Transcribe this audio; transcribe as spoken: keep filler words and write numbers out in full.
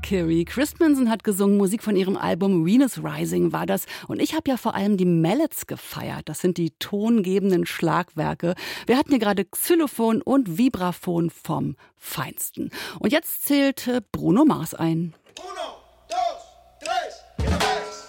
Mercury. Chris Manson hat gesungen, Musik von ihrem Album Venus Rising war das. Und ich habe ja vor allem die Mallets gefeiert. Das sind die tongebenden Schlagwerke. Wir hatten hier gerade Xylophon und Vibraphon vom Feinsten. Und jetzt zählt Bruno Mars ein. Uno.